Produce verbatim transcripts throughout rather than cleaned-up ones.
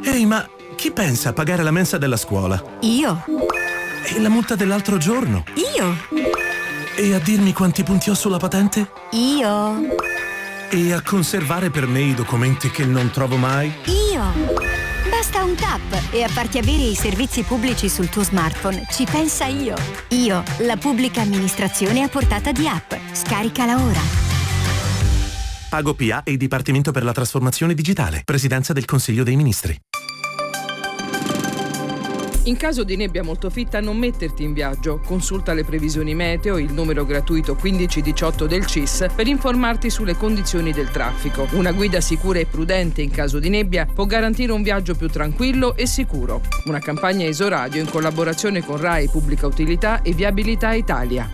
Ehi, ma chi pensa a pagare la mensa della scuola? Io. E la multa dell'altro giorno? Io. E a dirmi quanti punti ho sulla patente? Io. E a conservare per me i documenti che non trovo mai? Io. Basta un tap e a farti avere i servizi pubblici sul tuo smartphone. Ci pensa Io. Io, la pubblica amministrazione a portata di app. Scaricala ora. Pago P A e Dipartimento per la Trasformazione Digitale. Presidenza del Consiglio dei Ministri. In caso di nebbia molto fitta non metterti in viaggio. Consulta le previsioni meteo, il numero gratuito quindici diciotto del C I S per informarti sulle condizioni del traffico. Una guida sicura e prudente in caso di nebbia può garantire un viaggio più tranquillo e sicuro. Una campagna Isoradio in collaborazione con RAI Pubblica Utilità e Viabilità Italia.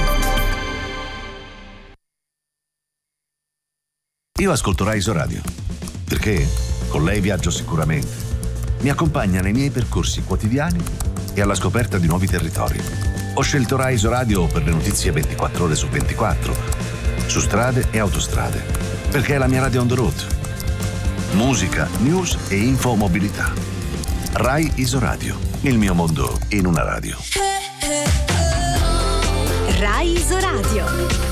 Io ascolto RAI Isoradio perché con lei viaggio sicuramente. Mi accompagna nei miei percorsi quotidiani e alla scoperta di nuovi territori. Ho scelto RAI Isoradio per le notizie ventiquattro ore su ventiquattro, su strade e autostrade, perché è la mia radio on the road. Musica, news e infomobilità. RAI Isoradio, il mio mondo in una radio. RAI Isoradio.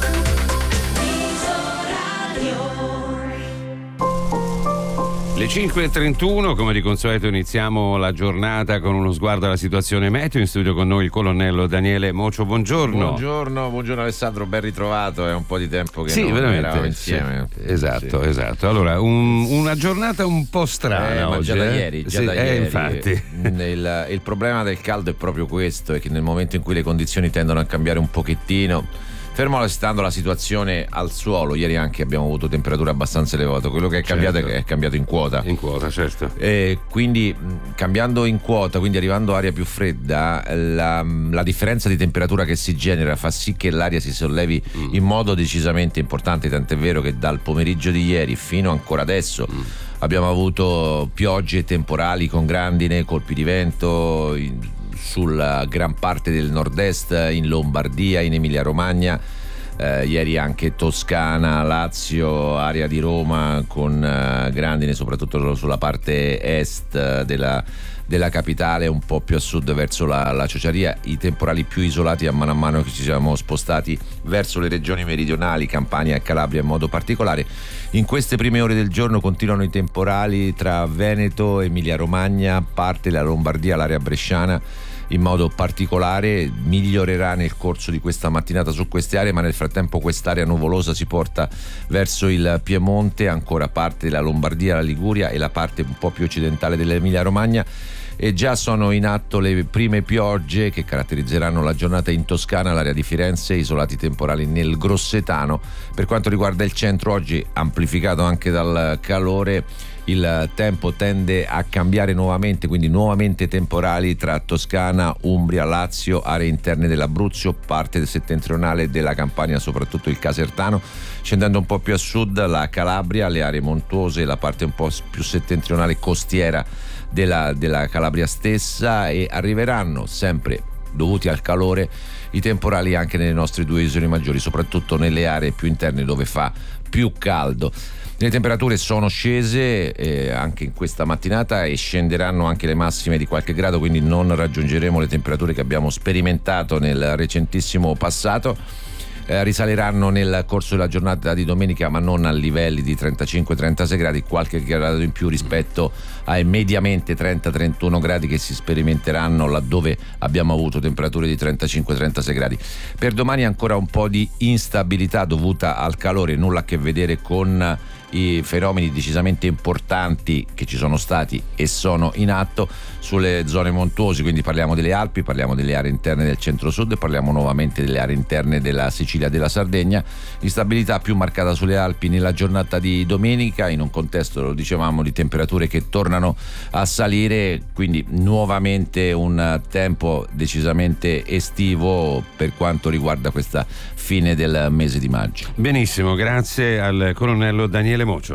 Le cinque e trentuno, come di consueto iniziamo la giornata con uno sguardo alla situazione meteo. In studio con noi il colonnello Daniele Mocio, buongiorno. Buongiorno, buongiorno Alessandro, ben ritrovato, è un po' di tempo che sì, non veramente, eravamo insieme. Sì, esatto, sì. esatto. Allora, un, una giornata un po' strana eh, oggi. Ma già da eh? ieri, già sì, da eh, ieri. infatti. Il, il problema del caldo è proprio questo, è che nel momento in cui le condizioni tendono a cambiare un pochettino, fermo restando la situazione al suolo, ieri anche abbiamo avuto temperature abbastanza elevate, quello che è cambiato certo. è, è cambiato in quota. In quota, certo. E quindi cambiando in quota, quindi arrivando aria più fredda, la, la differenza di temperatura che si genera fa sì che l'aria si sollevi mm. in modo decisamente importante, tant'è vero che dal pomeriggio di ieri fino ancora adesso mm. abbiamo avuto piogge e temporali con grandine, colpi di vento in, sulla gran parte del nord-est, in Lombardia, in Emilia-Romagna, eh, ieri anche Toscana, Lazio, area di Roma con eh, grandine soprattutto sulla parte est della, della capitale, un po' più a sud verso la, la Ciociaria, i temporali più isolati a mano a mano che ci siamo spostati verso le regioni meridionali, Campania e Calabria in modo particolare. In queste prime ore del giorno continuano i temporali tra Veneto, Emilia-Romagna, parte della Lombardia, l'area bresciana in modo particolare. Migliorerà nel corso di questa mattinata su queste aree, ma nel frattempo quest'area nuvolosa si porta verso il Piemonte, ancora parte della Lombardia, la Liguria e la parte un po' più occidentale dell'Emilia Romagna, e già sono in atto le prime piogge che caratterizzeranno la giornata in Toscana, l'area di Firenze, isolati temporali nel Grossetano. Per quanto riguarda il centro, oggi amplificato anche dal calore, il tempo tende a cambiare nuovamente, quindi nuovamente temporali tra Toscana, Umbria, Lazio, aree interne dell'Abruzzo, parte settentrionale della Campania, soprattutto il Casertano, scendendo un po' più a sud la Calabria, le aree montuose, la parte un po' più settentrionale costiera della, della Calabria stessa, e arriveranno sempre dovuti al calore i temporali anche nelle nostre due isole maggiori, soprattutto nelle aree più interne dove fa più caldo. Le temperature sono scese eh, anche in questa mattinata e scenderanno anche le massime di qualche grado, quindi non raggiungeremo le temperature che abbiamo sperimentato nel recentissimo passato. Eh, risaleranno nel corso della giornata di domenica, ma non a livelli di trentacinque trentasei gradi, qualche grado in più rispetto ai mediamente trenta trentuno gradi che si sperimenteranno laddove abbiamo avuto temperature di trentacinque trentasei gradi. Per domani ancora un po' di instabilità dovuta al calore, nulla a che vedere con i fenomeni decisamente importanti che ci sono stati e sono in atto sulle zone montuose, quindi parliamo delle Alpi, parliamo delle aree interne del centro-sud e parliamo nuovamente delle aree interne della Sicilia e della Sardegna. Instabilità più marcata sulle Alpi nella giornata di domenica, in un contesto, lo dicevamo, di temperature che tornano a salire, quindi nuovamente un tempo decisamente estivo per quanto riguarda questa fine del mese di maggio. Benissimo, grazie al colonnello Daniele Mocio.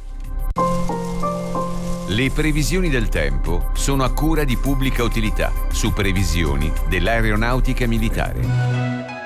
Le previsioni del tempo sono a cura di Pubblica Utilità su previsioni dell'aeronautica militare.